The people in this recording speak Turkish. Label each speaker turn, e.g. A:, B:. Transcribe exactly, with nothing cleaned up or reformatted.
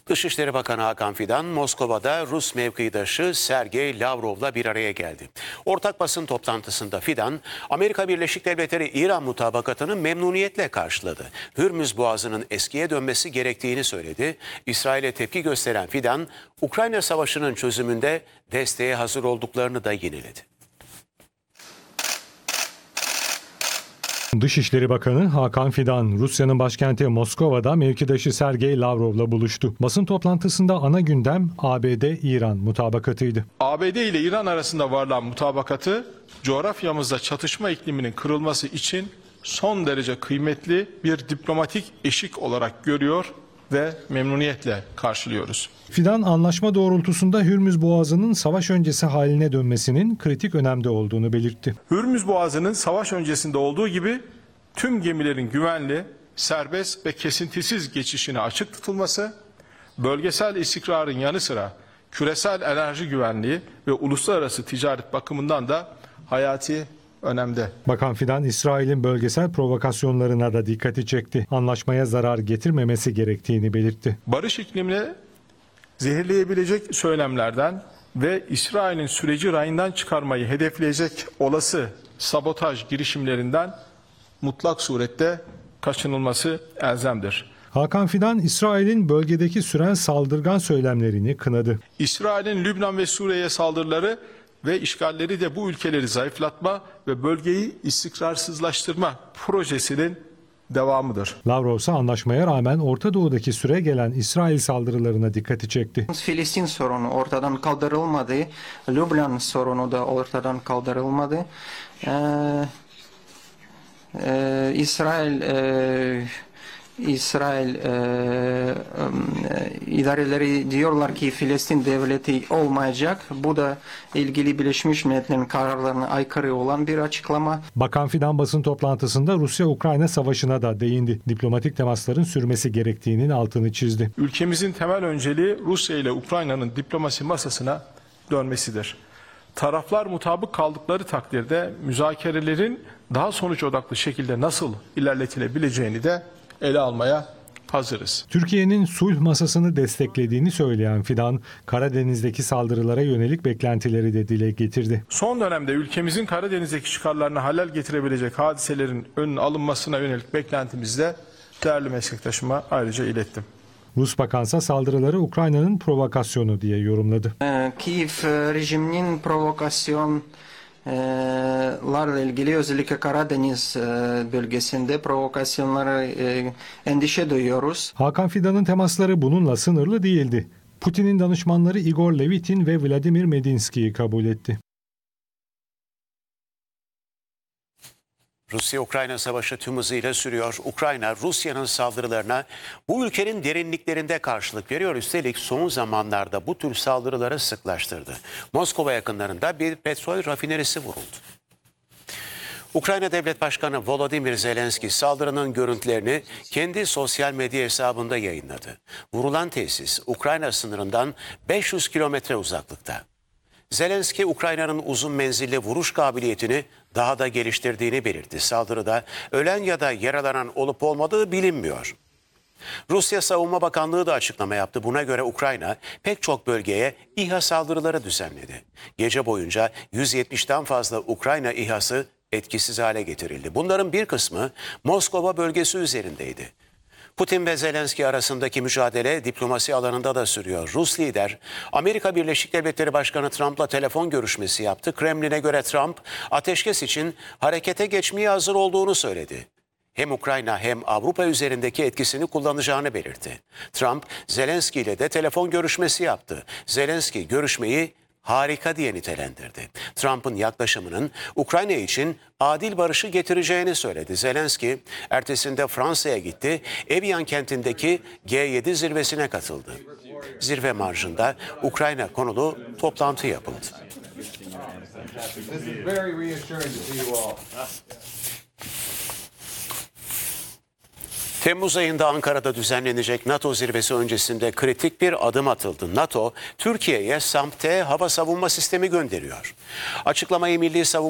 A: Dışişleri Bakanı Hakan Fidan, Moskova'da Rus mevkidaşı Sergey Lavrov'la bir araya geldi. Ortak basın toplantısında Fidan, Amerika Birleşik Devletleri İran mutabakatını memnuniyetle karşıladı. Hürmüz Boğazı'nın eskiye dönmesi gerektiğini söyledi. İsrail'e tepki gösteren Fidan, Ukrayna Savaşı'nın çözümünde desteğe hazır olduklarını da yineledi.
B: Dışişleri Bakanı Hakan Fidan, Rusya'nın başkenti Moskova'da mevkidaşı Sergey Lavrov'la buluştu. Basın toplantısında ana gündem A B D-İran mutabakatıydı.
C: A B D ile İran arasında varılan mutabakatı, coğrafyamızda çatışma ikliminin kırılması için son derece kıymetli bir diplomatik eşik olarak görüyor ve memnuniyetle karşılıyoruz.
B: Fidan, anlaşma doğrultusunda Hürmüz Boğazı'nın savaş öncesi haline dönmesinin kritik önemde olduğunu belirtti.
C: Hürmüz Boğazı'nın savaş öncesinde olduğu gibi tüm gemilerin güvenli, serbest ve kesintisiz geçişine açık tutulması, bölgesel istikrarın yanı sıra küresel enerji güvenliği ve uluslararası ticaret bakımından da hayati önemde.
B: Bakan Fidan, İsrail'in bölgesel provokasyonlarına da dikkati çekti. Anlaşmaya zarar getirmemesi gerektiğini belirtti.
C: Barış iklimini zehirleyebilecek söylemlerden ve İsrail'in süreci rayından çıkarmayı hedefleyecek olası sabotaj girişimlerinden mutlak surette kaçınılması elzemdir.
B: Hakan Fidan, İsrail'in bölgedeki süren saldırgan söylemlerini kınadı.
C: İsrail'in Lübnan ve Suriye'ye saldırıları ve işgalleri de bu ülkeleri zayıflatma ve bölgeyi istikrarsızlaştırma projesinin devamıdır.
B: Lavrov ise anlaşmaya rağmen Orta Doğu'daki süre gelen İsrail saldırılarına dikkati çekti.
D: Filistin sorunu ortadan kaldırılmadı, Lübnan sorunu da ortadan kaldırılmadı. Ee, e, İsrail e, İsrail e, e, idareleri diyorlar ki Filistin devleti olmayacak. Bu da ilgili Birleşmiş Milletler'in kararlarına aykırı olan bir açıklama.
B: Bakan Fidan basın toplantısında Rusya-Ukrayna savaşına da değindi. Diplomatik temasların sürmesi gerektiğinin altını çizdi.
C: Ülkemizin temel önceliği Rusya ile Ukrayna'nın diplomasi masasına dönmesidir. Taraflar mutabık kaldıkları takdirde müzakerelerin daha sonuç odaklı şekilde nasıl ilerletilebileceğini de ele almaya hazırız.
B: Türkiye'nin sulh masasını desteklediğini söyleyen Fidan, Karadeniz'deki saldırılara yönelik beklentileri de dile getirdi.
C: Son dönemde ülkemizin Karadeniz'deki çıkarlarına halel getirebilecek hadiselerin önünün alınmasına yönelik beklentimizi de değerli meslektaşıma ayrıca ilettim.
B: Rus bakansa saldırıları Ukrayna'nın provokasyonu diye yorumladı.
D: Ee, Kiev rejiminin provokasyon larla ilgili özellikle Karadeniz bölgesinde provokasyonlara endişe duyuyoruz.
B: Hakan Fidan'ın temasları bununla sınırlı değildi. Putin'in danışmanları Igor Levitin ve Vladimir Medinski'yi kabul etti.
A: Rusya-Ukrayna savaşı tüm hızıyla sürüyor. Ukrayna, Rusya'nın saldırılarına bu ülkenin derinliklerinde karşılık veriyor. Üstelik son zamanlarda bu tür saldırıları sıklaştırdı. Moskova yakınlarında bir petrol rafinerisi vuruldu. Ukrayna Devlet Başkanı Volodymyr Zelenski saldırının görüntülerini kendi sosyal medya hesabında yayınladı. Vurulan tesis Ukrayna sınırından beş yüz kilometre uzaklıkta. Zelenski, Ukrayna'nın uzun menzilli vuruş kabiliyetini daha da geliştirdiğini belirtti. Saldırıda ölen ya da yaralanan olup olmadığı bilinmiyor. Rusya Savunma Bakanlığı da açıklama yaptı. Buna göre Ukrayna pek çok bölgeye İHA saldırıları düzenledi. Gece boyunca yüz yetmişten fazla Ukrayna İHA'sı etkisiz hale getirildi. Bunların bir kısmı Moskova bölgesi üzerindeydi. Putin ve Zelenski arasındaki mücadele diplomasi alanında da sürüyor. Rus lider, Amerika Birleşik Devletleri Başkanı Trump'la telefon görüşmesi yaptı. Kremlin'e göre Trump, ateşkes için harekete geçmeye hazır olduğunu söyledi. Hem Ukrayna hem Avrupa üzerindeki etkisini kullanacağını belirtti. Trump, Zelenski ile de telefon görüşmesi yaptı. Zelenski görüşmeyi harika diye nitelendirdi. Trump'ın yaklaşımının Ukrayna için adil barışı getireceğini söyledi. Zelenski ertesinde Fransa'ya gitti. Evian kentindeki G yedi zirvesine katıldı. Zirve marjında Ukrayna konulu toplantı yapıldı. Temmuz ayında Ankara'da düzenlenecek NATO zirvesi öncesinde kritik bir adım atıldı. NATO, Türkiye'ye SAMP-T hava savunma sistemi gönderiyor. Açıklamayı Milli Savunma